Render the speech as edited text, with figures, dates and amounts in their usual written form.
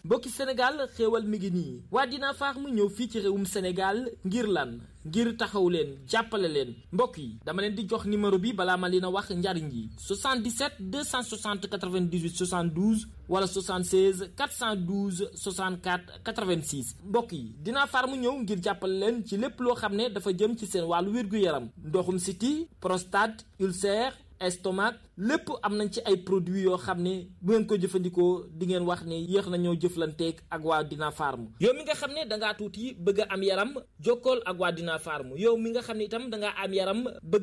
mbokki Sénégal xéewal mi ngi nii waa Dina Farm ñëw fii ci réewum Sénégal ngir lan ngir taxaw leen jàppale leen mbokk yi dama leen di jox numéro bi balaa ma leen a wax njariñ yi 77 260 98 72 wala 76 412 64 86 mbokk yi Dina Farm ñëw ngir jàppale leen ci lépp loo xam ne dafa jëm ci seen wàllu wér-gu-yaram ndoxum siti prostate ulcère estomac lépp am nañ ci ay produits yoo xam ne bu ngeen ko jëfandikoo di ngeen wax ne yéex nañoo jëflanteeg ak waa Dina Farm yow mi nga xam ne dangaa tuuti bëgg a am yaram jokkool ak waa Dina Farm yow mi nga xam ne itam dangaa am yaram bëgg